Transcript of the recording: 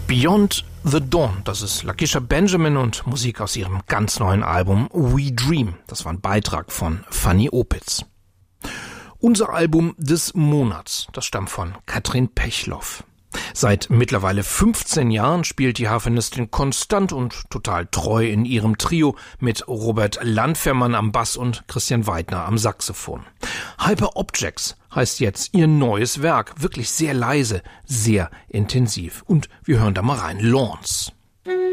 Beyond the Dawn, das ist Lakeisha Benjamin und Musik aus ihrem ganz neuen Album We Dream. Das war ein Beitrag von Fanny Opitz. Unser Album des Monats, das stammt von Katrin Pechloff. Seit mittlerweile 15 Jahren spielt die Harfenistin konstant und total treu in ihrem Trio mit Robert Landfermann am Bass und Christian Weidner am Saxophon. Hyper Objects heißt jetzt ihr neues Werk. Wirklich sehr leise, sehr intensiv. Und wir hören da mal rein. Lawns.